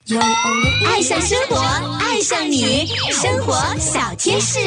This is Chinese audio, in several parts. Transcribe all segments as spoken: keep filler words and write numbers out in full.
爱上生活，爱上你，生活小贴士。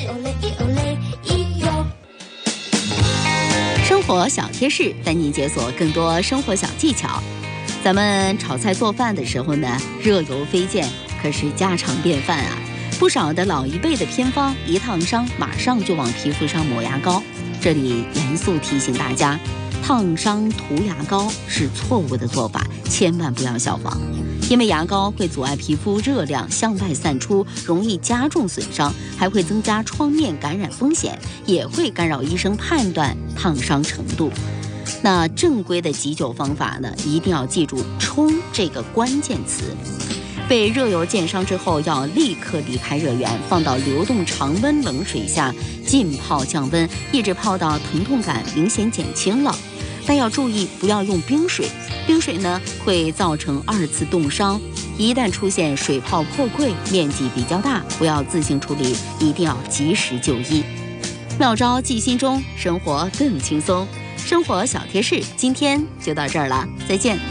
生活小贴士带您解锁更多生活小技巧。咱们炒菜做饭的时候呢，热油飞溅可是家常便饭啊。不少的老一辈的偏方，一烫伤马上就往皮肤上抹牙膏。这里严肃提醒大家，烫伤涂牙膏是错误的做法，千万不要效仿。因为牙膏会阻碍皮肤热量向外散出，容易加重损伤，还会增加创面感染风险，也会干扰医生判断烫伤程度。那正规的急救方法呢，一定要记住冲这个关键词。被热油溅伤之后，要立刻离开热源，放到流动常温冷水下浸泡降温，一直泡到疼痛感明显减轻了。但要注意不要用冰水，冰水呢会造成二次冻伤，一旦出现水泡破溃，面积比较大，不要自行处理，一定要及时就医。妙招记心中，生活更轻松。生活小贴士今天就到这儿了，再见。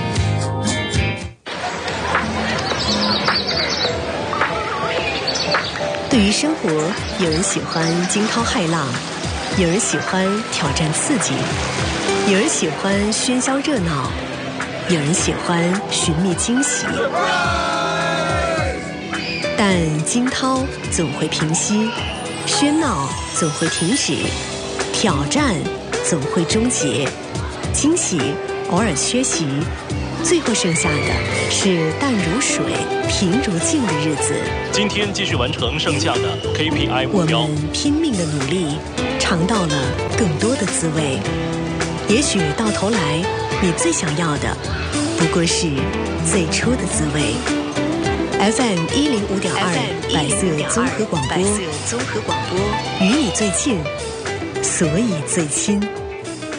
对于生活，有人喜欢惊涛骇浪，有人喜欢挑战刺激，有人喜欢喧嚣热闹，有人喜欢寻觅惊喜。但惊涛总会平息，喧闹总会停止，挑战总会终结，惊喜偶尔缺席，最后剩下的是淡如水、平如镜的日子。 今天继续完成剩下的 K P I 目标。 我们拼命的努力，尝到了更多的滋味。也许到头来，你最想要的不过是最初的滋味。F M 一零五点二，百色综合广播，综合广播与你最近，所以最亲。